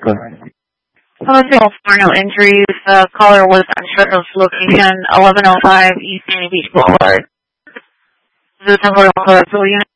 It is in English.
Hello, for no injuries. The caller was unsure of location 1105 East Sandy Beach Boulevard. This is the temporary unit.